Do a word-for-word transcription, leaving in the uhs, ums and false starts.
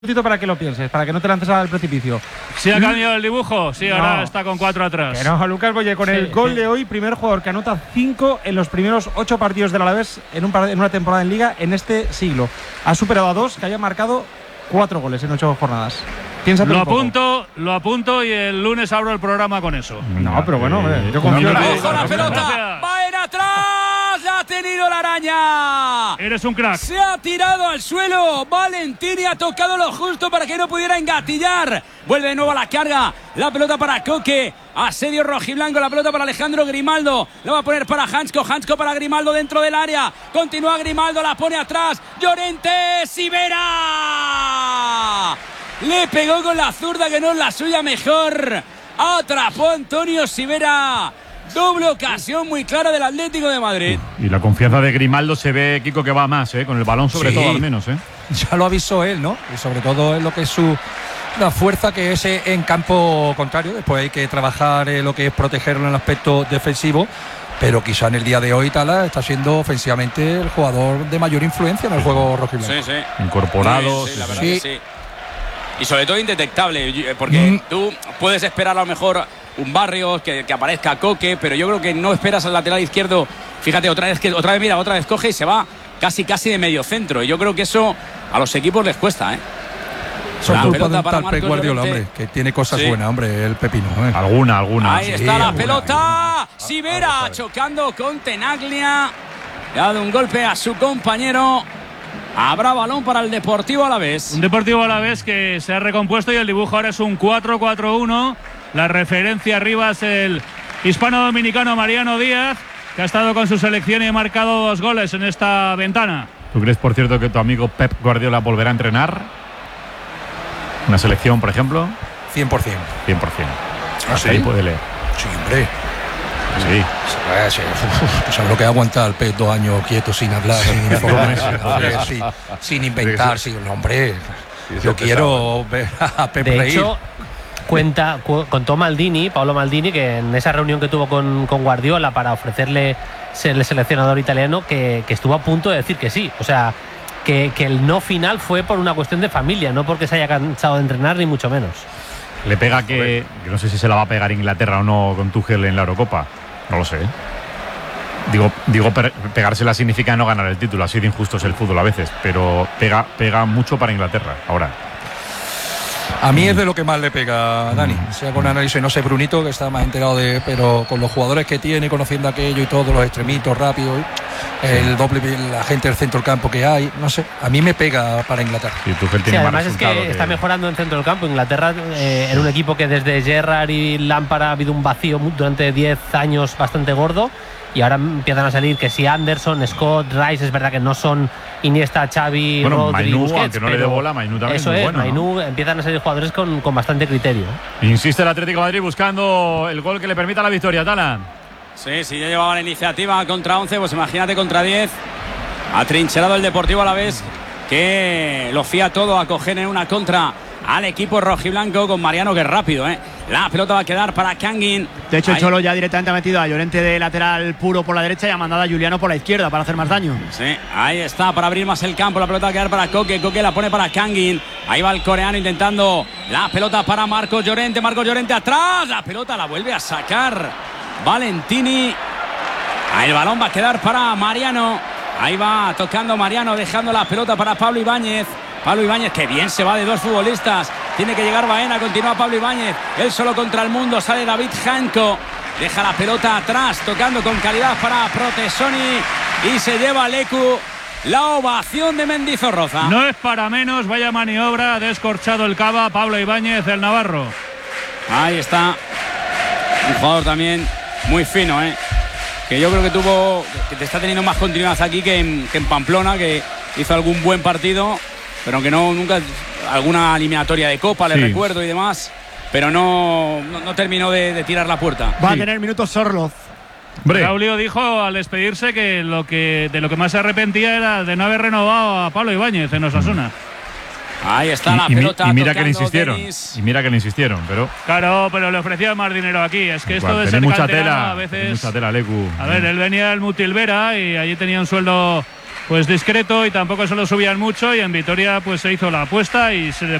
para que lo pienses, para que no te lances al precipicio. ¿Sí ha cambiado el dibujo? Sí, ahora no. está con cuatro atrás. Que no, Lucas Boye, con sí, el gol sí. de hoy, primer jugador que anota cinco en los primeros ocho partidos del Alavés en, un, en una temporada en Liga en este siglo. Ha superado a dos que hayan marcado cuatro goles en ocho jornadas. Piénsate lo un poco. apunto, lo apunto y el lunes abro el programa con eso. No, pero bueno, eh, yo confío no, en ¡ojo la pelota! ¡Va en atrás! ¡La ha tenido la araña! Eres un crack. Se ha tirado al suelo. Valentini ha tocado lo justo para que no pudiera engatillar. Vuelve de nuevo a la carga. La pelota para Coque. Asedio rojiblanco. La pelota para Alejandro Grimaldo. La va a poner para Hansko. Hansko para Grimaldo dentro del área. Continúa Grimaldo. La pone atrás. Llorente. Sivera. Le pegó con la zurda que no es la suya mejor. Atrapó Antonio Sivera. Doble ocasión muy clara del Atlético de Madrid. Y la confianza de Grimaldo se ve, Kiko, que va más, ¿eh? Con el balón sobre sí. todo al menos. ¿eh? Ya lo avisó él, ¿no? Y sobre todo en lo que es su la fuerza que es en campo contrario. Después hay que trabajar en lo que es protegerlo en el aspecto defensivo. Pero quizá en el día de hoy Tala está siendo ofensivamente el jugador de mayor influencia en el juego rojiblanco. Sí, sí. Incorporado. Sí, sí, la verdad sí. que sí. Y sobre todo indetectable, porque mm. tú puedes esperar a lo mejor un Barrios, que, que aparezca Coque, pero yo creo que no esperas al lateral izquierdo. Fíjate, otra vez que otra vez mira, otra vez coge y se va casi casi de medio centro. Y yo creo que eso a los equipos les cuesta, ¿eh? Son culpa de un tal Pep Guardiola, hombre, que tiene cosas sí. buenas, hombre, el Pepino. ¿eh? Alguna, alguna. Ahí sí, está la alguna, pelota. alguna. Sivera chocando con Tenaglia. Le ha dado un golpe a su compañero. Habrá balón para el Deportivo Alavés. Un Deportivo Alavés que se ha recompuesto y el dibujo ahora es un cuatro cuatro uno. La referencia arriba es el hispano-dominicano Mariano Díaz, que ha estado con su selección y ha marcado dos goles en esta ventana. ¿Tú crees, por cierto, que tu amigo Pep Guardiola volverá a entrenar? ¿Una selección, por ejemplo? cien por cien. cien por cien. ¿Ah, Hasta sí? ahí puede leer. Sí, hombre. Sí. Sí. O sea, lo que aguanta el Pep dos años quieto sin hablar, sin informar, sin, sin inventar, sin nombre. Sí, yo quiero ver a Pep de reír. Hecho, cuenta, cu contó Maldini, Paolo Maldini, que en esa reunión que tuvo con, con Guardiola para ofrecerle ser el seleccionador italiano, que, que estuvo a punto de decir que sí. O sea, que, que el no final fue por una cuestión de familia, no porque se haya cansado de entrenar, ni mucho menos. Le pega que, que no sé si se la va a pegar Inglaterra o no con Tuchel en la Eurocopa. No lo sé. Digo, digo pegársela significa no ganar el título. Así de injusto es el fútbol a veces. Pero pega, pega mucho para Inglaterra ahora. A mí es de lo que más le pega a Dani. O sea, con análisis, no sé, Brunito, que está más enterado de. Pero con los jugadores que tiene, conociendo aquello y todos los extremitos rápidos, el doble, la gente del centro del campo que hay, no sé. A mí me pega para Inglaterra. Y Tuchel tiene sí, más además es que, que está mejorando en centro del campo. Inglaterra eh, era un equipo que desde Gerrard y Lampard ha habido un vacío durante diez años bastante gordo. Y ahora empiezan a salir que si Anderson, Scott, Rice, es verdad que no son Iniesta, Xavi, bueno, Rodri, Mainu, Busquets, aunque no le dé bola, Mainu también eso es, es, bueno, Mainu, ¿no? Empiezan a salir jugadores con, con bastante criterio. Insiste el Atlético de Madrid buscando el gol que le permita la victoria, Tala. Sí, sí, ya llevaba la iniciativa contra once, pues imagínate contra diez. Atrincherado el Deportivo Alavés, que lo fía todo a coger en una contra al equipo rojiblanco con Mariano, que es rápido, ¿eh? La pelota va a quedar para Kangin. De hecho, Ahí. el Cholo ya directamente ha metido a Llorente de lateral puro por la derecha y ha mandado a Juliano por la izquierda para hacer más daño. Sí, ahí está, para abrir más el campo. La pelota va a quedar para Coque. Coque la pone para Kangin. Ahí va el coreano intentando la pelota para Marcos Llorente. Marcos Llorente atrás. La pelota la vuelve a sacar Valentini. Ahí el balón va a quedar para Mariano. Ahí va tocando Mariano, dejando la pelota para Pablo Ibáñez. Pablo Ibáñez, que bien se va de dos futbolistas. Tiene que llegar Baena, continúa Pablo Ibáñez. Él solo contra el mundo, sale David Janko. Deja la pelota atrás, tocando con calidad para Protesoni. Y se lleva Lecu la ovación de Mendizorroza. No es para menos, vaya maniobra, ha descorchado el cava Pablo Ibáñez, el navarro. Ahí está. Un jugador también muy fino, ¿eh? Que yo creo que tuvo, que te está teniendo más continuidad aquí que en, que en Pamplona, que hizo algún buen partido. Pero aunque no, nunca, alguna eliminatoria de Copa, le sí. recuerdo y demás, pero no, no, no terminó de, de tirar la puerta. Va sí. a tener minutos Sorloz. Braulio dijo al despedirse que, lo que de lo que más se arrepentía era de no haber renovado a Pablo Ibáñez en Osasuna. Ahí está y, la y, pelota. Y mira que le insistieron. Denis. Y mira que le insistieron, pero. Claro, pero le ofrecían más dinero aquí. Es que Igual, esto de ser mucha canterano tela, a veces. mucha tela, Lecu. A ver, él venía del Mutilvera y allí tenía un sueldo pues discreto y tampoco se lo subían mucho, y en Vitoria pues se hizo la apuesta y se